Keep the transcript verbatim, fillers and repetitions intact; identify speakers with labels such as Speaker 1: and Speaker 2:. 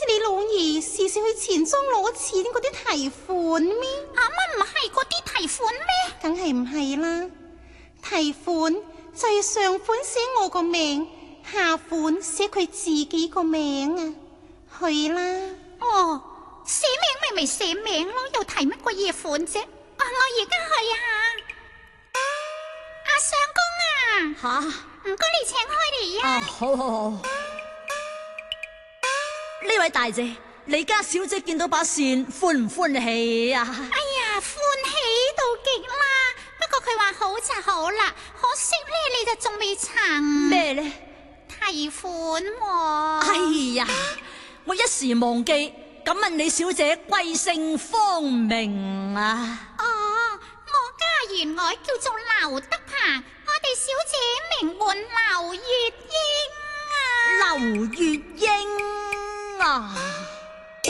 Speaker 1: 似你老兒時時去錢莊攞錢嗰啲提款咩？
Speaker 2: 啊乜唔係嗰啲提款咩？
Speaker 1: 梗係唔係啦，提款就係上款寫我個名，下款寫佢自己個名啊。去啦。
Speaker 2: 哦，寫名咪咪寫名咯，又提乜鬼嘢款啫？啊，我而家去啊！阿相公啊，
Speaker 3: 吓，
Speaker 2: 唔該你請開嚟
Speaker 3: 啊，
Speaker 2: 啊！
Speaker 3: 好好好。呢位大姐，你家小姐見到把扇歡唔歡喜啊？
Speaker 2: 哎呀，歡喜到極啦！不過佢話好就好啦，可惜咧你就仲未曾
Speaker 3: 咩呢？
Speaker 2: 提款喎。
Speaker 3: 哎呀，我一時忘記，敢問你小姐貴姓芳名啊？
Speaker 2: 哦，我家原來叫做劉德鵬，我哋小姐名喚劉月英啊。
Speaker 3: 劉月英啊。